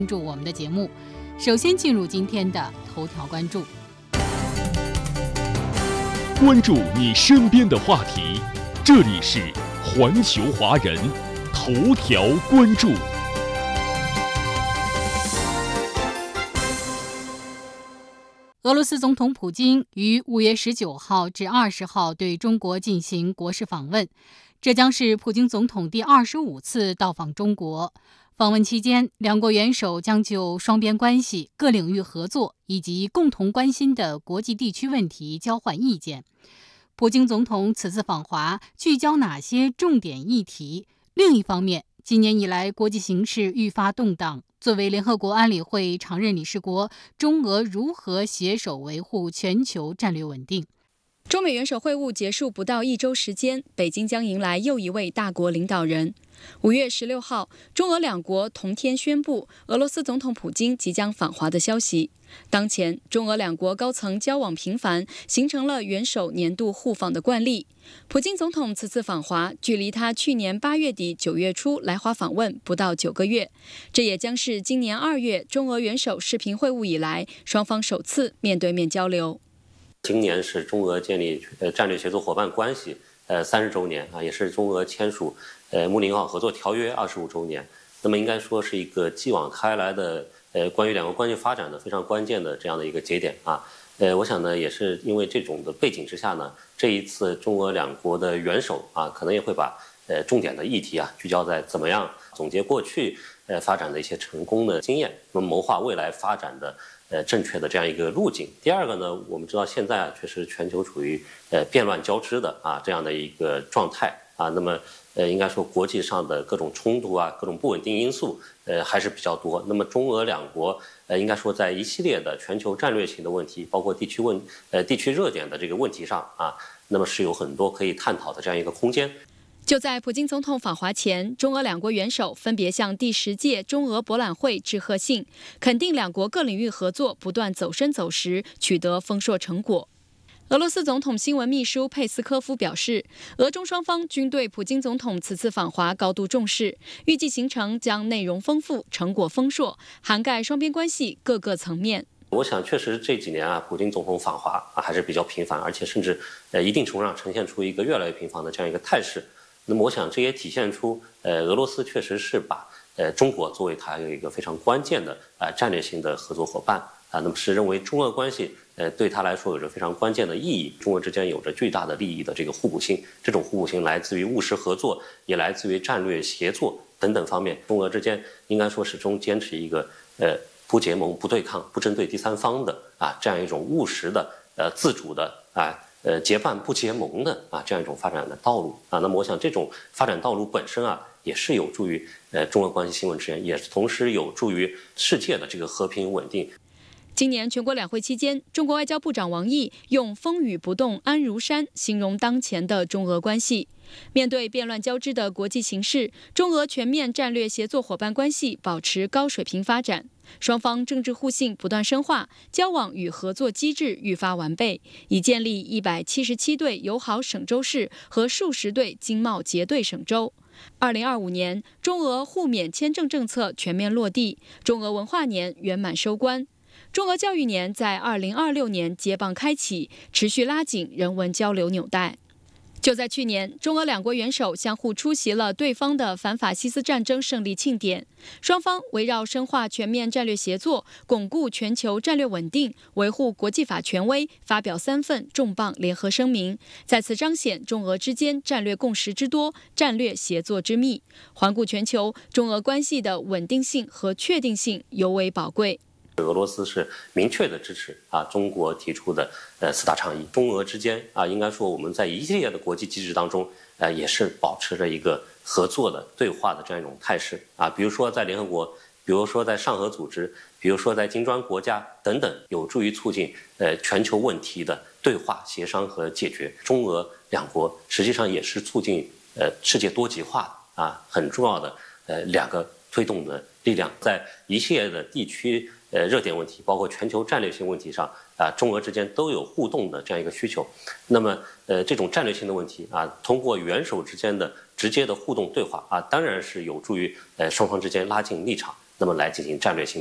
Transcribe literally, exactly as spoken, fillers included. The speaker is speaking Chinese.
关注我们的节目。首先进入今天的头条关注， 关注你身边的话题，这里是环球华人头条关注。 俄罗斯总统普京于五月十九号至二十号对中国进行国事访问，这将是普京总统第二十五次到访中国。访问期间，两国元首将就双边关系、各领域合作以及共同关心的国际地区问题交换意见。普京总统此次访华聚焦哪些重点议题？另一方面，今年以来国际形势愈发动荡，作为联合国安理会常任理事国，中俄如何携手维护全球战略稳定？ 中美元首会晤结束不到一周时间，北京将迎来又一位大国领导人。五月十六号，中俄两国同天宣布俄罗斯总统普京即将访华的消息。当前，中俄两国高层交往频繁，形成了元首年度互访的惯例。普京总统此次访华，距离他去年八月底九月初来华访问不到九个月，这也将是今年二月中俄元首视频会晤以来，双方首次面对面交流。 今年是中俄建立呃战略协作伙伴关系呃三十周年啊，也是中俄签署呃睦邻友好合作条约二十五周年。那么应该说是一个继往开来的呃关于两国关系发展的非常关键的这样的一个节点啊。呃，我想呢，也是因为这种的背景之下呢，这一次中俄两国的元首啊，可能也会把呃重点的议题啊聚焦在怎么样总结过去呃发展的一些成功的经验，那么谋划未来发展的呃正确的这样一个路径。第二个呢，我们知道现在啊确实全球处于呃变乱交织的啊这样的一个状态啊，那么呃应该说国际上的各种冲突啊各种不稳定因素呃还是比较多。那么中俄两国呃应该说在一系列的全球战略性的问题，包括地区问呃地区热点的这个问题上啊，那么是有很多可以探讨的这样一个空间。 就在普京总统访华前，中俄两国元首分别向第十届中俄博览会致贺信，肯定两国各领域合作不断走深走实，取得丰硕成果。俄罗斯总统新闻秘书佩斯科夫表示，俄中双方均对普京总统此次访华高度重视，预计行程将内容丰富、成果丰硕，涵盖双边关系各个层面。 我想，确实这几年啊，普京总统访华啊还是比较频繁，而且甚至呃一定程度上呈现出一个越来越频繁的这样一个态势。那么我想这也体现出呃俄罗斯确实是把呃中国作为它有一个非常关键的啊、呃、战略性的合作伙伴啊，那么是认为中俄关系呃对他来说有着非常关键的意义，中俄之间有着巨大的利益的这个互补性，这种互补性来自于务实合作，也来自于战略协作等等方面。中俄之间应该说始终坚持一个呃不结盟、不对抗、不针对第三方的啊这样一种务实的呃自主的啊。呃，结伴不结盟的啊，这样一种发展的道路啊，那么我想这种发展道路本身啊，也是有助于呃中俄关系新稳之源，也同时有助于世界的这个和平稳定。 今年全国两会期间，中国外交部长王毅用“风雨不动安如山”形容当前的中俄关系。面对变乱交织的国际形势，中俄全面战略协作伙伴关系保持高水平发展，双方政治互信不断深化，交往与合作机制愈发完备，已建立一百七十七对友好省州市和数十对经贸结对省州。二零二五年，中俄互免签证政策全面落地，中俄文化年圆满收官。中俄教育年在二零二六年接棒开启，持续拉紧人文交流纽带。就在去年，中俄两国元首相互出席了对方的反法西斯战争胜利庆典，双方围绕深化全面战略协作、巩固全球战略稳定、维护国际法权威，发表三份重磅联合声明，再次彰显中俄之间战略共识之多、战略协作之密，环顾全球，中俄关系的稳定性和确定性尤为宝贵。 俄罗斯是明确的支持啊中国提出的呃四大倡议，中俄之间啊应该说我们在一系列的国际机制当中，呃也是保持着一个合作的对话的这样一种态势啊，比如说在联合国，比如说在上合组织，比如说在金砖国家等等，有助于促进呃全球问题的对话、协商和解决。中俄两国实际上也是促进呃世界多极化的啊很重要的呃两个推动的力量，在一系列的地区。呃，热点问题，包括全球战略性问题上啊，中俄之间都有互动的这样一个需求。那么，呃，这种战略性的问题啊，通过元首之间的直接的互动对话啊，当然是有助于呃双方之间拉近立场。 那么来进行战略性